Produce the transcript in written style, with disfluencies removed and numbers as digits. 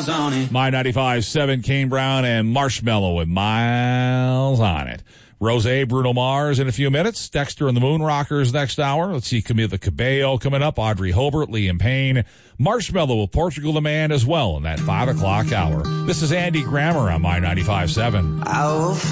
miles on it. My 95.7, Kane Brown and Marshmello with Miles on It. Rosé, Bruno Mars in a few minutes. Dexter and the Moonrockers next hour. Let's see Camila Cabello coming up. Audrey Hobart, Liam Payne. Marshmello with Portugal the Man as well in that 5 o'clock hour. This is Andy Grammer on My 95.7. I will